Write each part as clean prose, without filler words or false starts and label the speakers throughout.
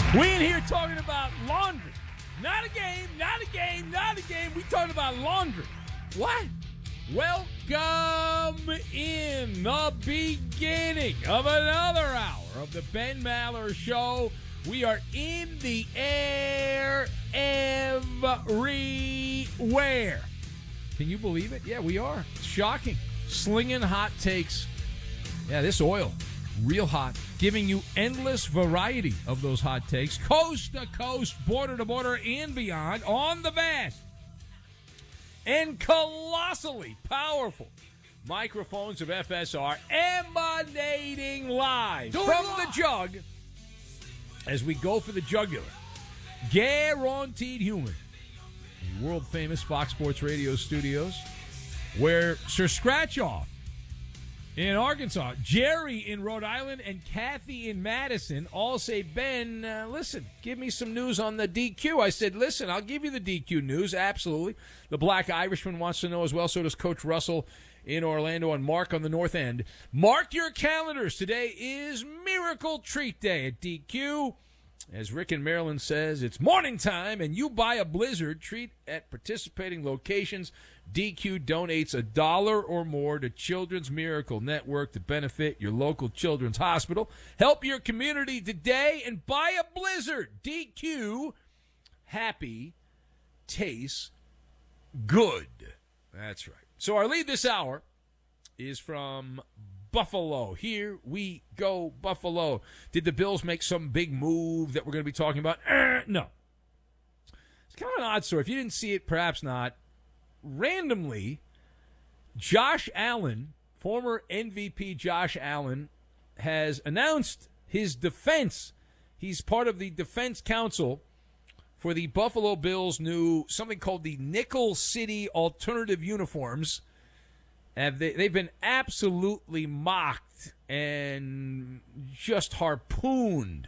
Speaker 1: We in here talking about laundry. Not a game, not a game, not a game. We talking about laundry. What? Welcome in the beginning of another hour of the Ben Maller Show. We are in the air everywhere. Can you believe it? Yeah, we are. It's shocking. Slinging hot takes. Yeah, this oil, real hot. Giving you endless variety of those hot takes. Coast to coast, border to border, and beyond on the vast and colossally powerful microphones of FSR emanating live from the jug as we go for the jugular. Guaranteed Human. The world-famous Fox Sports Radio studios where Sir Scratch-Off in Arkansas, Jerry in Rhode Island, and Kathy in Madison all say, Ben, listen, give me some news on the DQ. I said, listen, I'll give you the DQ news, absolutely. The Black Irishman wants to know as well, so does Coach Russell in Orlando, and Mark on the North End. Mark your calendars. Today is Miracle Treat Day at DQ. As Rick in Maryland says, it's morning time, and you buy a Blizzard treat at participating locations. DQ donates $1 or more to Children's Miracle Network to benefit your local children's hospital. Help your community today and buy a Blizzard. DQ, happy, tastes good. That's right. So our lead this hour is from Buffalo. Here we go, Buffalo. Did the Bills make some big move that we're going to be talking about? No. It's kind of an odd story. If you didn't see it, perhaps not. Randomly, Josh Allen, former MVP Josh Allen, has announced his defense. He's part of the defense council for the Buffalo Bills' new, something called the Nickel City Alternative Uniforms. They've been absolutely mocked and just harpooned.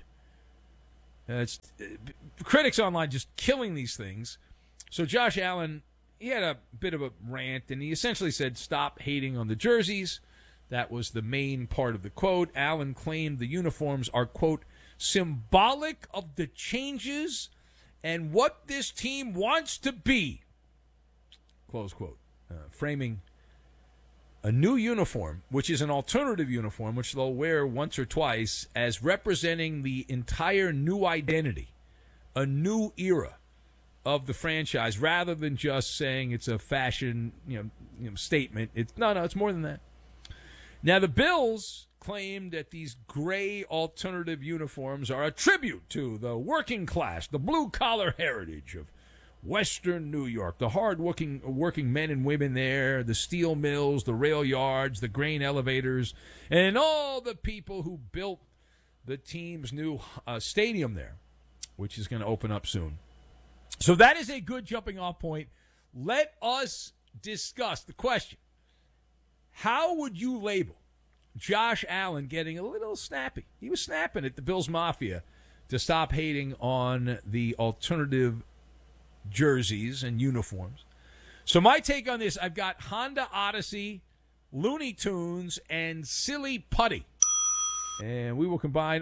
Speaker 1: Critics online just killing these things. So Josh Allen, he had a bit of a rant, and he essentially said, stop hating on the jerseys. That was the main part of the quote. Allen claimed the uniforms are, quote, symbolic of the changes and what this team wants to be, close quote, framing a new uniform, which is an alternative uniform, which they'll wear once or twice, as representing the entire new identity, a new era of the franchise, rather than just saying it's a fashion, statement. It's more than that. Now, the Bills claim that these gray alternative uniforms are a tribute to the working class, the blue-collar heritage of Western New York, the hard-working men and women there, the steel mills, the rail yards, the grain elevators, and all the people who built the team's new stadium there, which is going to open up soon. So that is a good jumping-off point. Let us discuss the question. How would you label Josh Allen getting a little snappy? He was snapping at the Bills Mafia to stop hating on the alternative jerseys and uniforms. So my take on this, I've got Honda Odyssey, Looney Tunes, and Silly Putty. And we will combine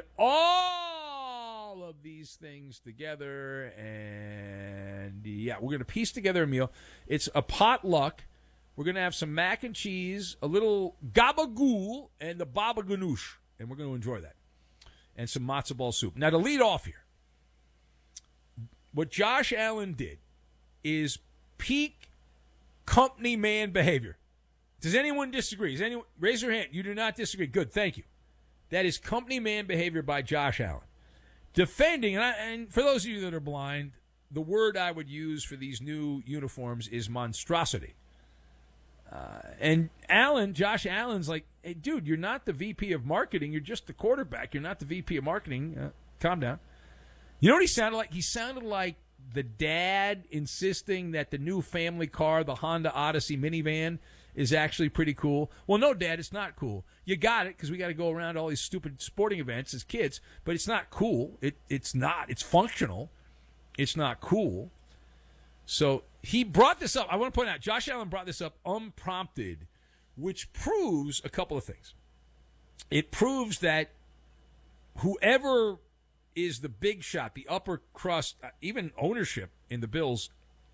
Speaker 1: all of these things together, and yeah, we're going to piece together a meal. It's a potluck. We're going to have some mac and cheese, a little gabagool, and the baba ganoush, and we're going to enjoy that. And some matzo ball soup. Now, to lead off here, what Josh Allen did is peak company man behavior. Does anyone disagree? Raise your hand. You do not disagree. Good, thank you. That is company man behavior by Josh Allen. Defending, and for those of you that are blind, the word I would use for these new uniforms is monstrosity. And Josh Allen's like, hey, dude, you're not the VP of marketing. You're just the quarterback. You're not the VP of marketing. Calm down. You know what he sounded like? He sounded like the dad insisting that the new family car, the Honda Odyssey minivan, is actually pretty cool. Well, no, Dad, it's not cool. You got it because we got to go around all these stupid sporting events as kids, but it's not cool. It's not. It's functional. It's not cool. So he brought this up. I want to point out, Josh Allen brought this up unprompted, which proves a couple of things. It proves that whoever is the big shot, the upper crust, even ownership in the Bills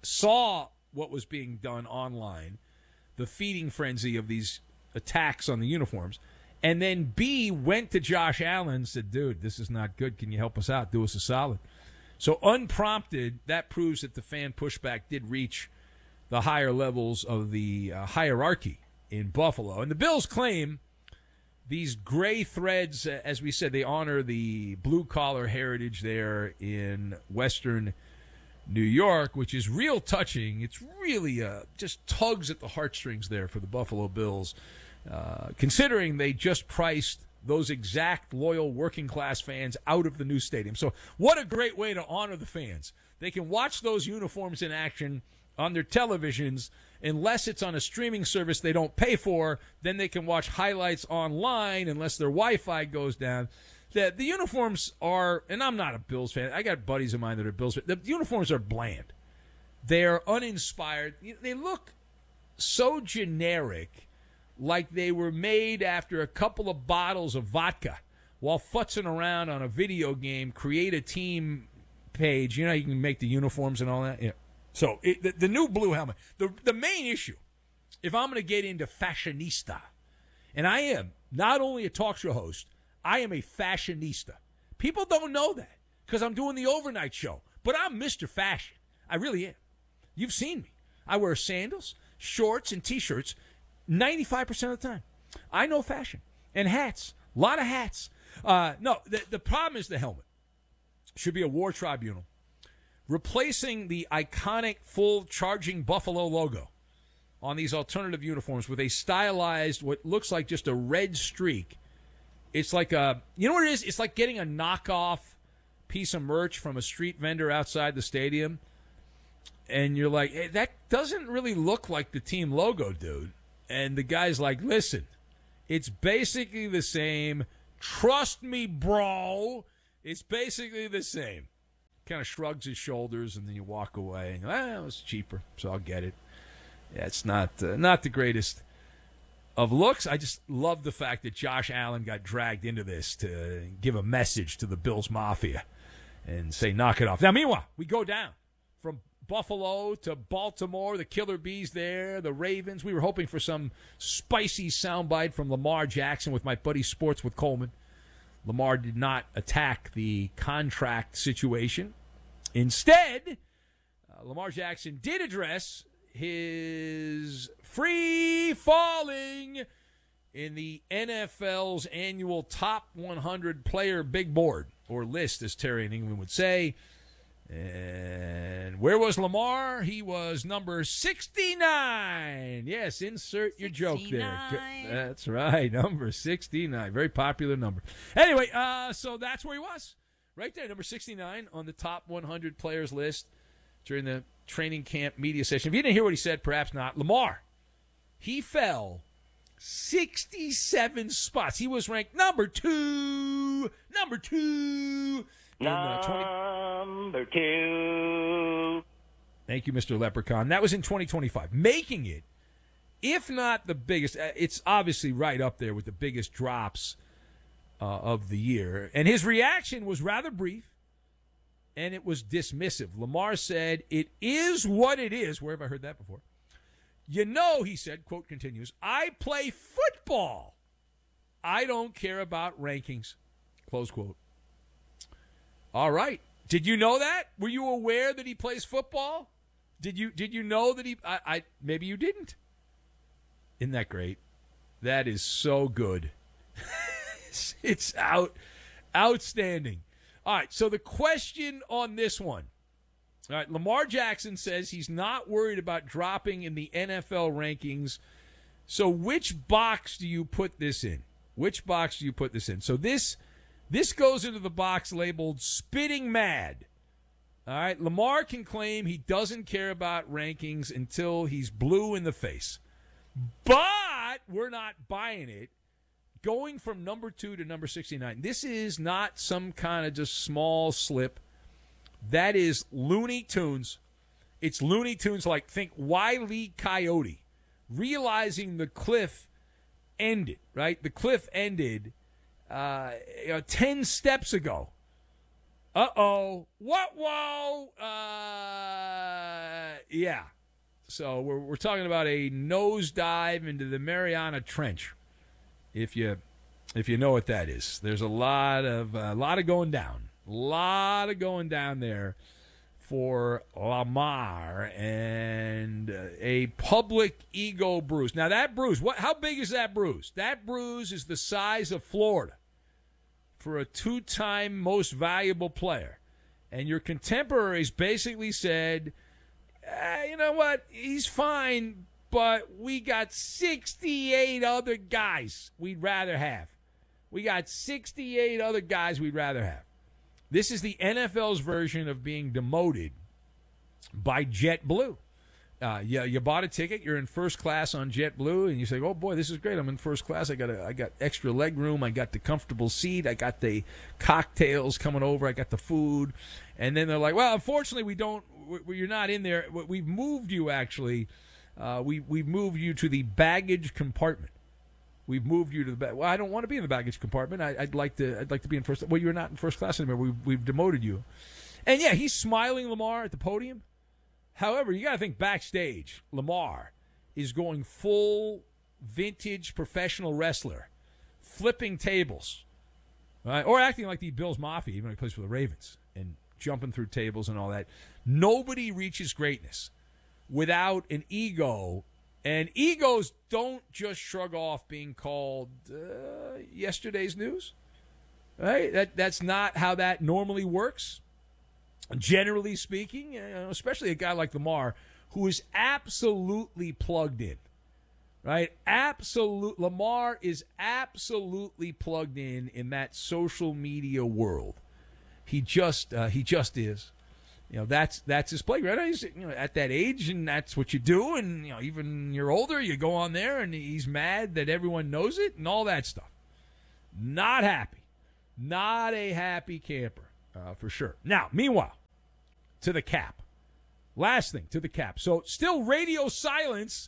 Speaker 1: saw what was being done online, the feeding frenzy of these attacks on the uniforms, and then B, went to Josh Allen and said, dude, this is not good. Can you help us out? Do us a solid. So unprompted, that proves that the fan pushback did reach the higher levels of the hierarchy in Buffalo. And the Bills claim these gray threads, as we said, they honor the blue-collar heritage there in Western New York, which is real touching. It's really just tugs at the heartstrings there for the Buffalo Bills, considering they just priced those exact loyal working-class fans out of the new stadium. So what a great way to honor the fans. They can watch those uniforms in action on their televisions. Unless it's on a streaming service they don't pay for, then they can watch highlights online unless their Wi-Fi goes down. The uniforms are, and I'm not a Bills fan. I got buddies of mine that are Bills fans. The uniforms are bland. They're uninspired. They look so generic, like they were made after a couple of bottles of vodka while futzing around on a video game, create a team page. You know, you can make the uniforms and all that. Yeah. So the new blue helmet, the main issue, if I'm going to get into fashionista, and I am not only a talk show host, I am a fashionista. People don't know that because I'm doing the overnight show, but I'm Mr. Fashion. I really am. You've seen me. I wear sandals, shorts, and T-shirts 95% of the time. I know fashion. And hats. A lot of hats. No, the problem is the helmet. Should be a war tribunal. Replacing the iconic full charging Buffalo logo on these alternative uniforms with a stylized, what looks like just a red streak. It's like a, you know what it is? It's like getting a knockoff piece of merch from a street vendor outside the stadium. And you're like, hey, that doesn't really look like the team logo, dude. And the guy's like, listen, it's basically the same. Trust me, bro. It's basically the same. Kind of shrugs his shoulders, and then you walk away. And it was cheaper, so I'll get it. Yeah, it's not the greatest of looks. I just love the fact that Josh Allen got dragged into this to give a message to the Bills Mafia and say, knock it off. Now, meanwhile, we go down from Buffalo to Baltimore, the Killer Bees there, the Ravens. We were hoping for some spicy soundbite from Lamar Jackson with my buddy Sports with Coleman. Lamar did not attack the contract situation. Instead, Lamar Jackson did address his free falling in the NFL's annual top 100 player big board, or list, as Terry in England would say. And where was Lamar? He was number 69. Yes, insert your 69. Joke there. That's right, number 69. Very popular number. Anyway, so that's where he was. Right there, number 69 on the top 100 players list during the training camp media session. If you didn't hear what he said, perhaps not. Lamar, he fell 67 spots. He was ranked number two. Number two. Thank you, Mr. Leprechaun. That was in 2025, making it, if not the biggest, it's obviously right up there with the biggest drops of the year. And his reaction was rather brief, and it was dismissive. Lamar said, it is what it is. Where have I heard that before? You know, he said, quote continues, I play football. I don't care about rankings, close quote. All right. Did you know that? Were you aware that he plays football? Did you know that he maybe you didn't? Isn't that great? That is so good. It's outstanding. All right, so the question on this one. All right, Lamar Jackson says he's not worried about dropping in the NFL rankings. So which box do you put this in? Which box do you put this in? So this goes into the box labeled spitting mad. All right, Lamar can claim he doesn't care about rankings until he's blue in the face. But we're not buying it. Going from number 2 to number 69, this is not some kind of just small slip. That is Looney Tunes. It's Looney Tunes like, think Wile E. Coyote, realizing the cliff ended, right? The cliff ended 10 steps ago. Uh-oh. What? Whoa. Yeah. So we're talking about a nosedive into the Mariana Trench. If you know what that is, there's a lot of going down. A lot of going down there for Lamar and a public ego bruise. Now that bruise, how big is that bruise? That bruise is the size of Florida for a two-time most valuable player. And your contemporaries basically said, you know what, he's fine, but we got 68 other guys we'd rather have. We got 68 other guys we'd rather have. This is the NFL's version of being demoted by JetBlue. You bought a ticket, you're in first class on JetBlue, and you say, "Oh boy, this is great! I'm in first class. I got extra leg room. I got the comfortable seat. I got the cocktails coming over. I got the food." And then they're like, "Well, unfortunately, you're not in there. We've moved you actually. We've moved you to the baggage compartment. We've moved you to the well, I don't want to be in the baggage compartment. I'd like to be in first. Well, you're not in first class anymore. We've demoted you." And yeah, he's smiling, Lamar, at the podium. However, you got to think backstage, Lamar is going full vintage professional wrestler, flipping tables, right? Or acting like the Bills Mafia, even when he plays for the Ravens, and jumping through tables and all that. Nobody reaches greatness without an ego. And egos don't just shrug off being called yesterday's news. Right? That's not how that normally works. Generally speaking, especially a guy like Lamar, who is absolutely plugged in. Right? Lamar is absolutely plugged in that social media world. He just is. That's his playground. He's at that age, and that's what you do. And even you're older, you go on there, and he's mad that everyone knows it and all that stuff. Not happy, not a happy camper for sure. Now, meanwhile, to the cap. Last thing, to the cap. So still radio silence.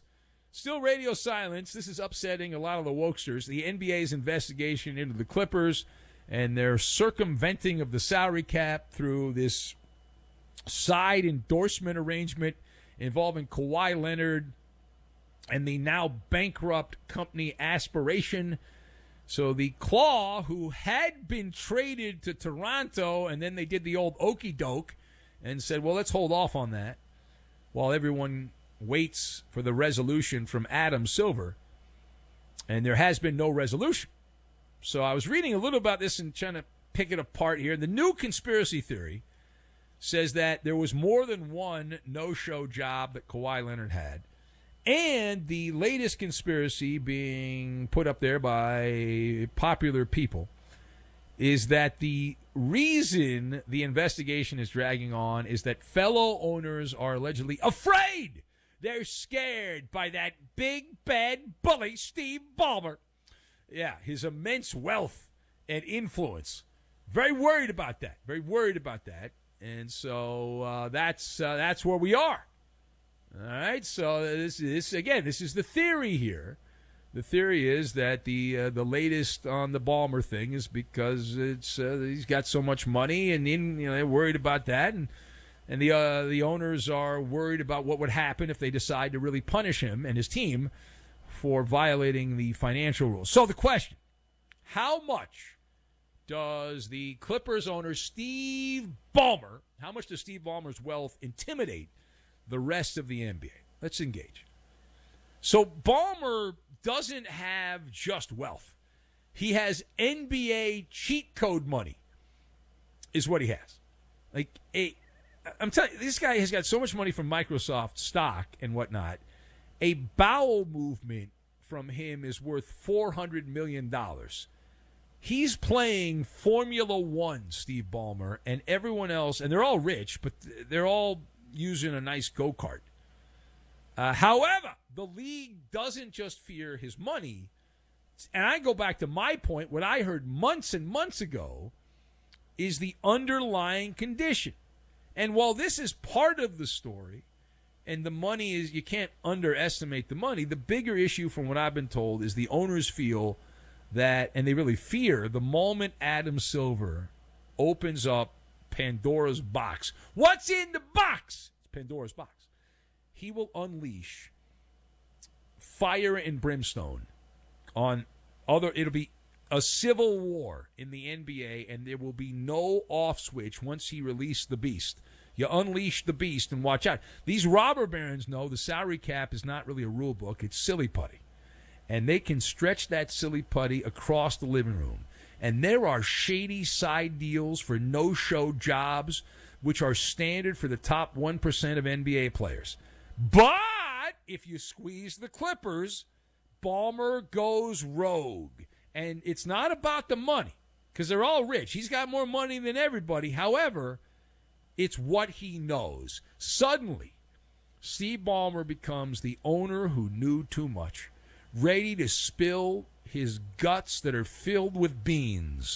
Speaker 1: This is upsetting a lot of the wokesters. The NBA's investigation into the Clippers and their circumventing of the salary cap through this side endorsement arrangement involving Kawhi Leonard and the now bankrupt company Aspiration. So the Claw, who had been traded to Toronto, and then they did the old okey doke and said, well, let's hold off on that while everyone waits for the resolution from Adam Silver. And there has been no resolution. So I was reading a little about this and trying to pick it apart here. The new conspiracy theory says that there was more than one no-show job that Kawhi Leonard had. And the latest conspiracy being put up there by popular people is that the reason the investigation is dragging on is that fellow owners are allegedly afraid. They're scared by that big, bad bully, Steve Ballmer. Yeah, his immense wealth and influence. Very worried about that. And so that's where we are. All right, so this is the theory here. The theory is that the latest on the Ballmer thing is because he's got so much money, and they're worried about that, and the owners are worried about what would happen if they decide to really punish him and his team for violating the financial rules. So the question: how much does the Clippers owner Steve Ballmer? How much does Steve Ballmer's wealth intimidate the rest of the NBA? Let's engage. So Ballmer doesn't have just wealth. He has NBA cheat code money, is what he has. I'm telling you, this guy has got so much money from Microsoft stock and whatnot. A bowel movement from him is worth $400 million. He's playing Formula One, Steve Ballmer, and everyone else, and they're all rich, but they're all using a nice go-kart. However, the league doesn't just fear his money. And I go back to my point, what I heard months and months ago is the underlying condition. And while this is part of the story, and the money is, you can't underestimate the money, the bigger issue from what I've been told is the owners feel that, and they really fear, the moment Adam Silver opens up Pandora's box. What's in the box? It's Pandora's box. He will unleash fire and brimstone on it'll be a civil war in the NBA, and there will be no off switch once he released the beast. You unleash the beast and watch out. These robber barons know the salary cap is not really a rule book. It's silly putty. And they can stretch that silly putty across the living room. And there are shady side deals for no-show jobs, which are standard for the top 1% of NBA players. But if you squeeze the Clippers, Ballmer goes rogue. And it's not about the money, because they're all rich. He's got more money than everybody. However, it's what he knows. Suddenly, Steve Ballmer becomes the owner who knew too much, ready to spill his guts that are filled with beans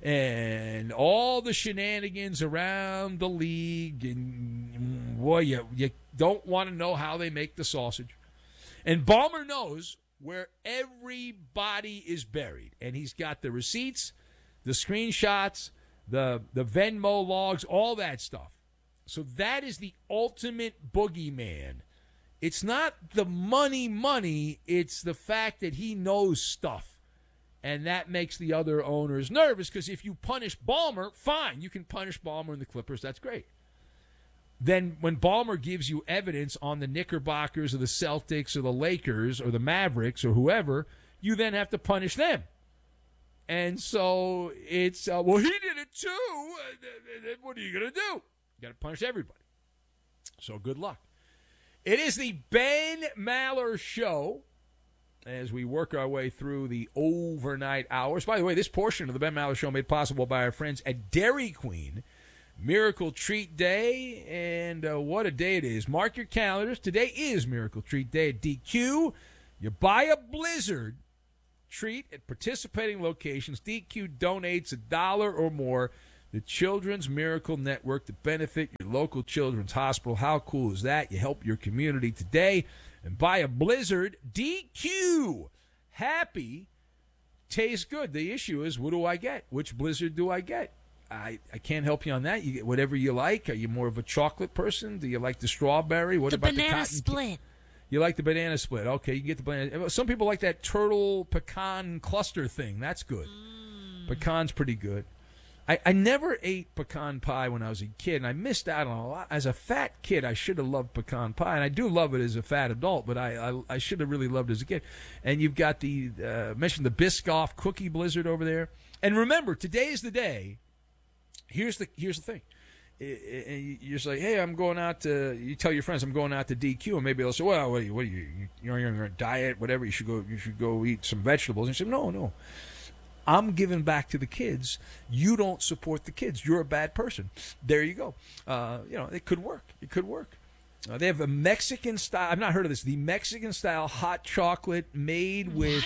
Speaker 1: and all the shenanigans around the league. And, boy, you don't want to know how they make the sausage. And Ballmer knows where everybody is buried. And he's got the receipts, the screenshots, the Venmo logs, all that stuff. So that is the ultimate boogeyman. It's not the money, it's the fact that he knows stuff. And that makes the other owners nervous, because if you punish Ballmer, fine, you can punish Ballmer and the Clippers, that's great. Then when Ballmer gives you evidence on the Knickerbockers or the Celtics or the Lakers or the Mavericks or whoever, you then have to punish them. And so it's, well, he did it too. What are you going to do? You got to punish everybody. So good luck. It is the Ben Maller Show as we work our way through the overnight hours. By the way, this portion of the Ben Maller Show made possible by our friends at Dairy Queen. Miracle Treat Day, and what a day it is. Mark your calendars. Today is Miracle Treat Day at DQ. You buy a Blizzard treat at participating locations. DQ donates $1 or more to the Children's Miracle Network to benefit your local children's hospital. How cool is that? You help your community today and buy a Blizzard. DQ. Happy tastes good. The issue is, what do I get? Which Blizzard do I get? I can't help you on that. You get whatever you like. Are you more of a chocolate person? Do you like the strawberry? What about the banana
Speaker 2: split?
Speaker 1: You like the banana split. Okay, you can get the banana. Some people like that turtle pecan cluster thing. That's good. Pecan's pretty good. I never ate pecan pie when I was a kid, and I missed out on a lot. As a fat kid, I should have loved pecan pie, and I do love it as a fat adult, but I should have really loved it as a kid. And you've got mentioned the Biscoff cookie Blizzard over there. And remember, today is the day. Here's the thing. You're just like, hey, I'm going out to. You tell your friends I'm going out to DQ, and maybe they'll say, well, what are you? You're on a diet, whatever. You should go eat some vegetables. And you say, no. I'm giving back to the kids. You don't support the kids. You're a bad person. There you go. It could work. It could work. They have a Mexican style. I've not heard of this. The Mexican style hot chocolate made with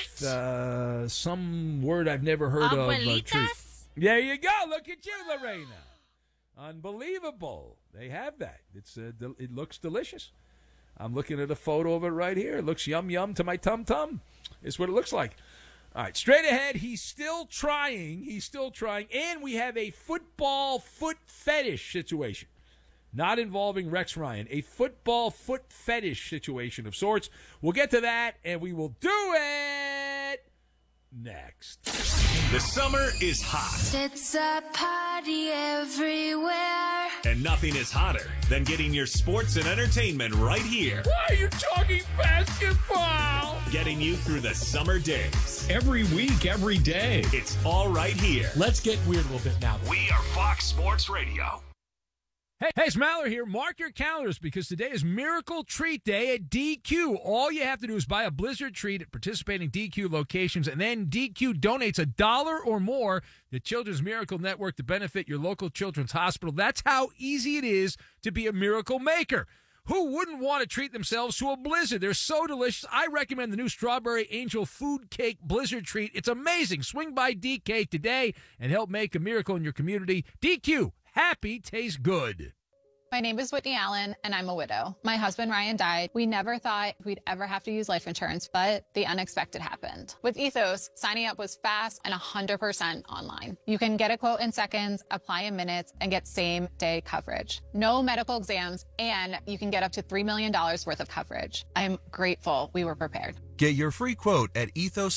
Speaker 1: some word I've never heard of. There you go. Look at you, Lorena. Unbelievable. They have that. It looks delicious. I'm looking at a photo of it right here. It looks yum to my tum-tum. It's what it looks like. All right, straight ahead, he's still trying, and we have a football foot fetish situation. Not involving Rex Ryan, a football foot fetish situation of sorts. We'll get to that, and we will do it next.
Speaker 3: The summer is hot.
Speaker 4: It's a party everywhere.
Speaker 3: And nothing is hotter than getting your sports and entertainment right here.
Speaker 1: Why are you talking basketball?
Speaker 3: Getting you through the summer days.
Speaker 5: Every week, every day.
Speaker 3: It's all right here.
Speaker 5: Let's get weird a little bit now.
Speaker 3: We are Fox Sports Radio.
Speaker 1: Hey, it's Maller here. Mark your calendars because today is Miracle Treat Day at DQ. All you have to do is buy a Blizzard treat at participating DQ locations, and then DQ donates $1 or more to Children's Miracle Network to benefit your local children's hospital. That's how easy it is to be a miracle maker. Who wouldn't want to treat themselves to a Blizzard? They're so delicious. I recommend the new Strawberry Angel Food Cake Blizzard treat. It's amazing. Swing by DK today and help make a miracle in your community. DQ. Happy tastes good.
Speaker 2: My name is Whitney Allen, and I'm a widow. My husband, Ryan, died. We never thought we'd ever have to use life insurance, but the unexpected happened. With Ethos, signing up was fast and 100% online. You can get a quote in seconds, apply in minutes, and get same-day coverage. No medical exams, and you can get up to $3 million worth of coverage. I'm grateful we were prepared.
Speaker 6: Get your free quote at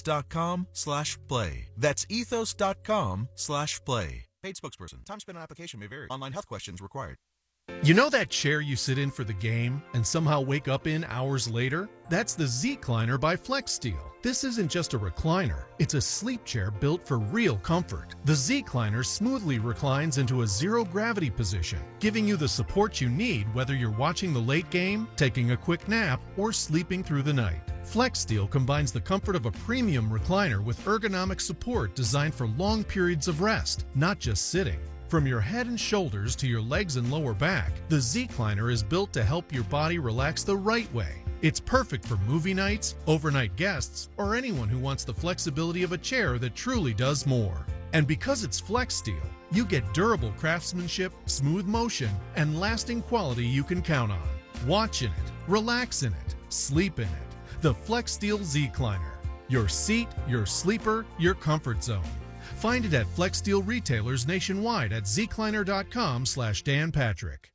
Speaker 6: ethos.com/play. That's ethos.com/play. Paid spokesperson. Time spent on application may vary. Online health questions required.
Speaker 7: You know that chair you sit in for the game and somehow wake up in hours later? That's the Z-Cliner by FlexSteel. This isn't just a recliner, it's a sleep chair built for real comfort. The Z-Cliner smoothly reclines into a zero-gravity position, giving you the support you need whether you're watching the late game, taking a quick nap, or sleeping through the night. FlexSteel combines the comfort of a premium recliner with ergonomic support designed for long periods of rest, not just sitting. From your head and shoulders to your legs and lower back, the Z-Cliner is built to help your body relax the right way. It's perfect for movie nights, overnight guests, or anyone who wants the flexibility of a chair that truly does more. And because it's FlexSteel, you get durable craftsmanship, smooth motion, and lasting quality you can count on. Watch in it, relax in it, sleep in it. The FlexSteel Z-Cliner. Your seat, your sleeper, your comfort zone. Find it at FlexSteel retailers nationwide at zcliner.com/Dan Patrick.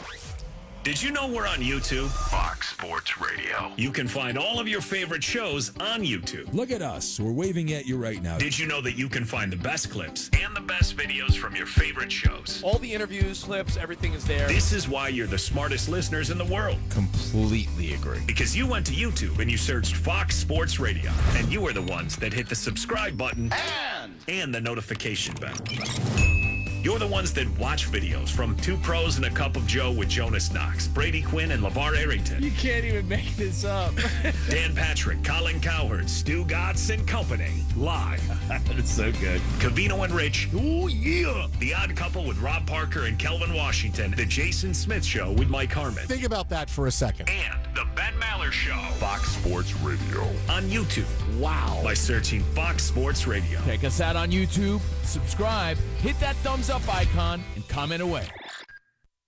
Speaker 3: Did you know we're on YouTube?
Speaker 8: Fox Sports Radio.
Speaker 3: You can find all of your favorite shows on YouTube.
Speaker 9: Look at us. We're waving at you right now.
Speaker 3: Did you know that you can find the best clips and the best videos from your favorite shows?
Speaker 10: All the interviews, clips, everything is there.
Speaker 3: This is why you're the smartest listeners in the world.
Speaker 9: Completely agree.
Speaker 3: Because you went to YouTube and you searched Fox Sports Radio. And you were the ones that hit the subscribe button and the notification bell. You're the ones that watch videos from Two Pros and a Cup of Joe with Jonas Knox, Brady Quinn, and LeVar Arrington.
Speaker 1: You can't even make this up.
Speaker 3: Dan Patrick, Colin Cowherd, Stu Gatz, and company. Live.
Speaker 8: That's so good.
Speaker 3: Cavino and Rich. Oh, yeah. The Odd Couple with Rob Parker and Kelvin Washington. The Jason Smith Show with Mike Harmon.
Speaker 5: Think about that for a second.
Speaker 3: And the Ben Maller Show.
Speaker 8: Fox Sports Radio.
Speaker 3: On YouTube.
Speaker 10: Wow.
Speaker 3: By searching Fox Sports Radio.
Speaker 9: Check us out on YouTube, subscribe, hit that thumbs up icon, and comment away.